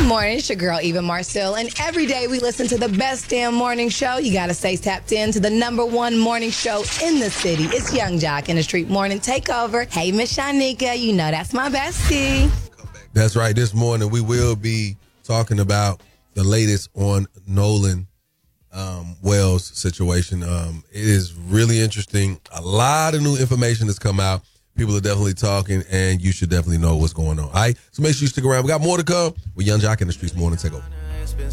morning. It's your girl, Eva Marcel. And every day we listen to the best damn morning show. You got to stay tapped in to the number one morning show in the city. It's Young Jock in the Street Morning Takeover. Hey, Miss Shanika, you know that's my bestie. That's right. This morning we will be talking about the latest on Nolan Wells situation. It is really interesting. A lot of new information has come out. People are definitely talking, and you should definitely know what's going on. All right? So make sure you stick around. We got more to come with Young Jock in the Streets Morning Takeover.